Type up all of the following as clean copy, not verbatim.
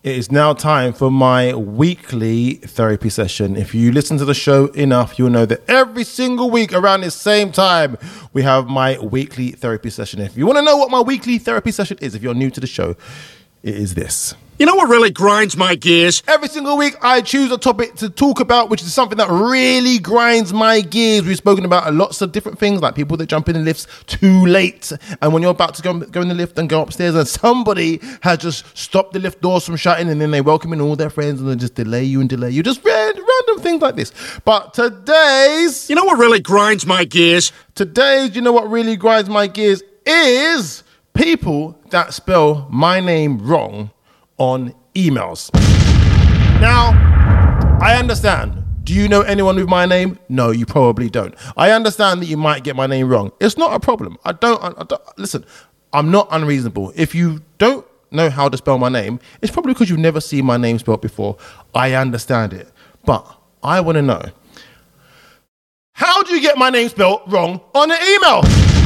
It is now time for my weekly therapy session. If you listen to the show enough, you'll know that every single week around the same time, we have my weekly therapy session. If you want to know what my weekly therapy session is, if you're new to the show, it is this. You know what really grinds my gears? Every single week, I choose a topic to talk about, which is something that really grinds my gears. We've spoken about lots of different things, like people that jump in the lifts too late. And when you're about to go in the lift and go upstairs, and somebody has just stopped the lift doors from shutting, and then they welcome in all their friends, and they just delay you. Just random things like this. But today's... You know what really grinds my gears? You know what really grinds my gears is people that spell my name wrong on emails. Now, I understand. Do you know anyone with my name? No, you probably don't. I understand that you might get my name wrong. It's not a problem. I don't listen, I'm not unreasonable. If you don't know how to spell my name, it's probably because you've never seen my name spelled before. I understand it. But I want to know, how do you get my name spelled wrong on an email?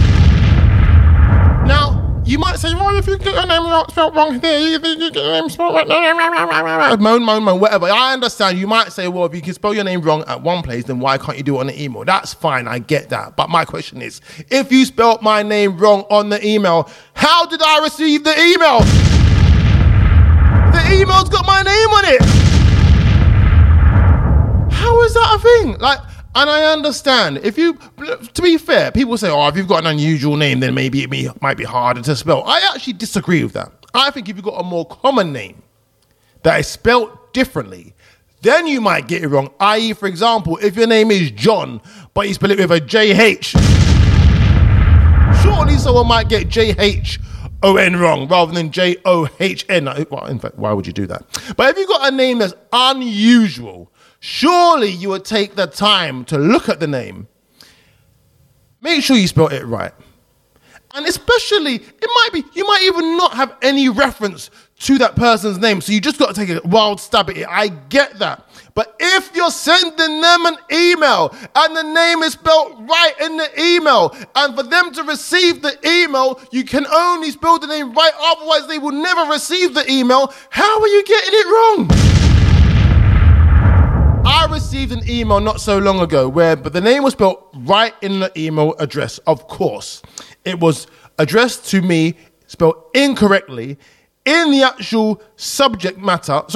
Now, you might say, well, if you get your name spelled wrong there, you get your name spelled right. Moan, whatever. I understand. You might say, well, if you can spell your name wrong at one place, then why can't you do it on an email? That's fine. I get that. But my question is, if you spelled my name wrong on the email, how did I receive the email? The email's got my name on it. How is that a thing? And I understand, to be fair, people say, oh, if you've got an unusual name, then maybe it might be harder to spell. I actually disagree with that. I think if you've got a more common name that is spelled differently, then you might get it wrong. I.e., for example, if your name is John, but you spell it with a J-H, surely someone might get J-H-O-N wrong rather than J-O-H-N. Well, in fact, why would you do that? But if you've got a name that's unusual, surely you would take the time to look at the name. Make sure you spell it right. And especially, you might even not have any reference to that person's name, so you just got to take a wild stab at it. I get that. But if you're sending them an email and the name is spelled right in the email, and for them to receive the email, you can only spell the name right, otherwise they will never receive the email, how are you getting it wrong? I received an email not so long ago but the name was spelled right in the email address. Of course, it was addressed to me, spelled incorrectly in the actual subject matter.